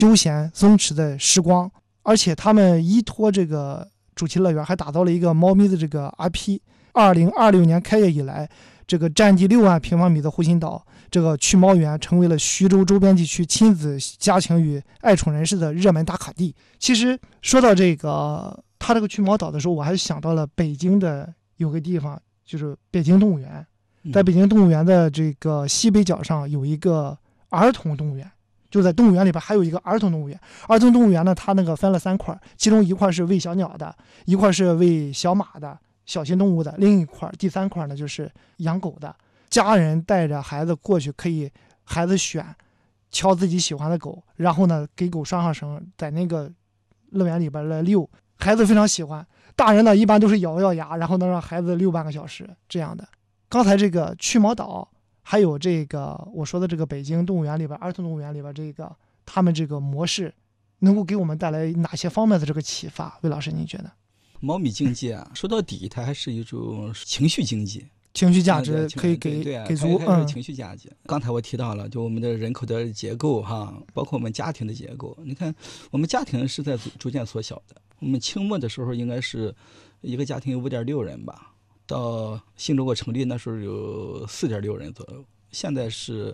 休闲松弛的时光。而且他们依托这个主题乐园还打造了一个猫咪的这个 IP。2026年开业以来，这个占地6万平方米的湖心岛这个去猫园成为了徐州周边地区亲子家庭与爱宠人士的热门打卡地。其实说到这个它这个去猫岛的时候，我还想到了北京的有个地方，就是北京动物园。在北京动物园的这个西北角上有一个儿童动物园，就在动物园里边还有一个儿童动物园。儿童动物园呢，它那个分了3块，其中一块是喂小鸟的，一块是喂小马的小型动物的，另一块第3块呢就是养狗的。家人带着孩子过去，可以孩子选挑自己喜欢的狗，然后呢给狗上绳，在那个乐园里边来遛，孩子非常喜欢。大人呢一般都是咬牙，然后呢让孩子遛半个小时这样的。刚才这个去猫岛还有这个我说的这个北京动物园里边儿童动物园里边这个他们这个模式能够给我们带来哪些方面的这个启发？魏老师您觉得？ 猫咪经济啊，说到底它还是一种情绪经济， 情绪价值可以给足。 情绪价值。刚才我提到了，就我们的人口的结构哈，包括我们家庭的结构。你看，我们家庭是在逐渐缩小的。我们清末的时候应该是一个家庭有5.6人吧。到新中国成立那时候有4.6人左右，现在是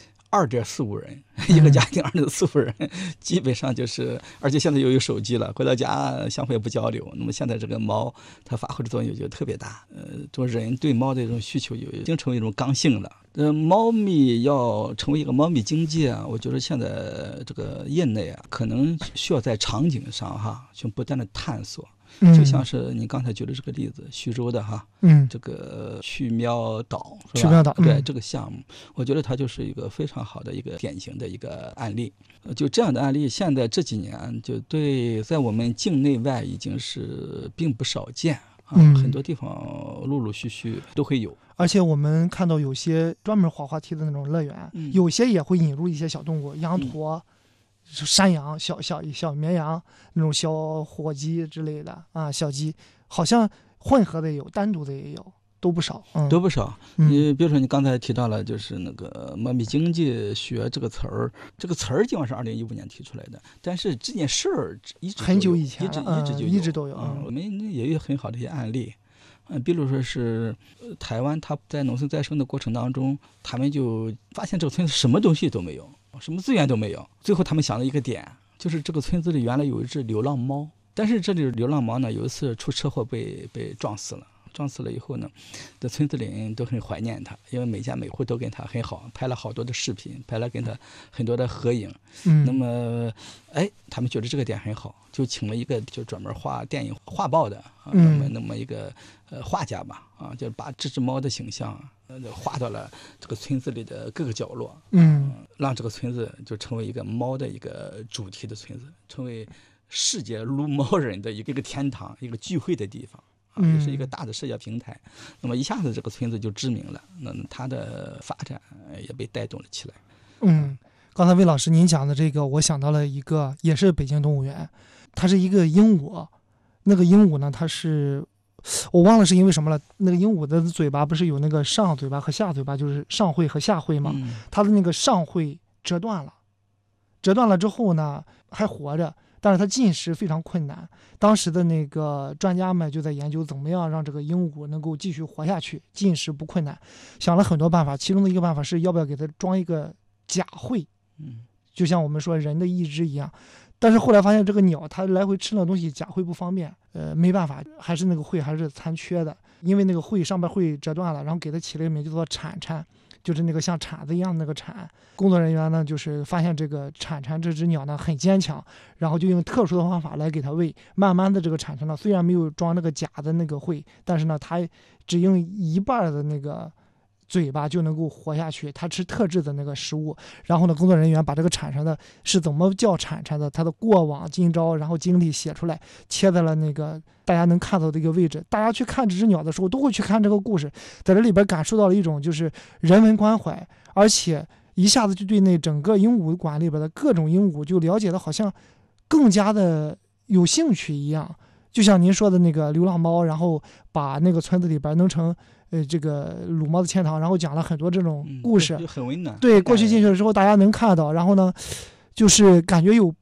2.45人，一个家庭2.45人，基本上就是，而且现在又有手机了，回到家相互也不交流。那么现在这个猫它发挥的作用就特别大，这种人对猫的这种需求已经成为一种刚性了。猫咪要成为一个猫咪经济啊，我觉得现在这个业内啊，可能需要在场景上哈去不断的探索。就像是你刚才举的这个例子，徐州的哈，这个去喵岛， 去喵岛， 对这个项目，我觉得它就是一个非常好的一个典型的一个案例。就这样的案例，现在这几年就对在我们境内外已经是并不少见啊，很多地方陆陆续续都会有。 而且我们看到有些专门滑滑梯的那种乐园，有些也会引入一些小动物，羊驼。山羊、小绵羊那种小火鸡之类的啊，小鸡好像混合的也有，单独的也有，都不少， 都不少。你比如说你刚才提到了，就是那个猫咪经济学这个词儿，这个词儿尽管是2015年提出来的，但是这件事儿很久以前一直都有。 我们也有很好的一些案例。比如说是台湾，它在农村再生的过程当中，他们就发现这个村子什么东西都没有，什么资源都没有。最后他们想了一个点，就是这个村子里原来有一只流浪猫，但是这里流浪猫呢，有一次出车祸被撞死了。撞死了以后呢，在村子里人都很怀念他，因为每家每户都跟他很好，拍了好多的视频，拍了跟他很多的合影。那么他们觉得这个点很好，就请了一个就专门画电影画报的那么一个画家吧，就把这只猫的形象画到了这个村子里的各个角落，让这个村子就成为一个猫的一个主题的村子，成为世界撸猫人的一个天堂，一个聚会的地方。也是一个大的社交平台，那么一下子这个村子就知名了，那它的发展也被带动了起来。 刚才魏老师您讲的这个，我想到了一个，也是北京动物园，它是一个鹦鹉，那个鹦鹉呢，它是我忘了是因为什么了，那个鹦鹉的嘴巴不是有那个上嘴巴和下嘴巴，就是上喙和下喙吗？它的那个上喙折断了之后呢，还活着。但是它进食非常困难，当时的那个专家们就在研究怎么样让这个鹦鹉能够继续活下去，进食不困难，想了很多办法，其中的一个办法是要不要给它装一个假喙，就像我们说人的义肢一样。但是后来发现这个鸟它来回吃那东西，假喙不方便，没办法，还是那个喙还是残缺的，因为那个喙上边喙折断了，然后给它起了一个名叫做铲铲，就是那个像铲子一样的那个铲。工作人员呢，就是发现这个铲铲这只鸟呢很坚强，然后就用特殊的方法来给它喂。慢慢的，这个铲铲呢虽然没有装那个假的那个喙，但是呢，它只用一半的那个嘴巴就能够活下去。它吃特制的那个食物。然后呢，工作人员把这个铲铲的是怎么叫铲铲的，它的过往今朝，然后经历写出来，切在了那个大家能看到的一个位置。大家去看这只鸟的时候，都会去看这个故事，在这里边感受到了一种就是人文关怀，而且一下子就对那整个鹦鹉馆里边的各种鹦鹉就了解的好像更加的有兴趣一样。就像您说的那个流浪猫，然后把那个村子里边弄成这个撸猫的天堂，然后讲了很多这种故事， 很温暖。 对，过去进去的时候大家能看到，然后呢就是感觉有